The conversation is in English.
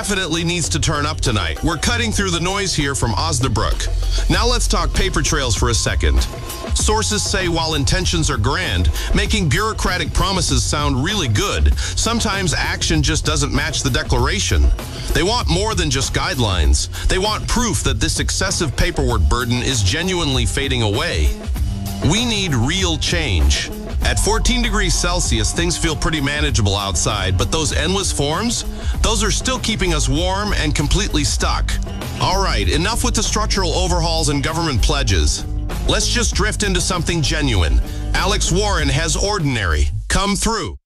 definitely needs to turn up tonight. We're cutting through the noise here from Osnabrück. Now let's talk paper trails for a second. Sources say while intentions are grand, making bureaucratic promises sound really good, sometimes action just doesn't match the declaration. They want more than just guidelines. They want proof that this excessive paperwork burden is genuinely fading away. We need real change. At 14 degrees Celsius, things feel pretty manageable outside, but those endless forms, those are still keeping us warm and completely stuck. All right, enough with the structural overhauls and government pledges. Let's just drift into something genuine. Alex Warren has Ordinary come through.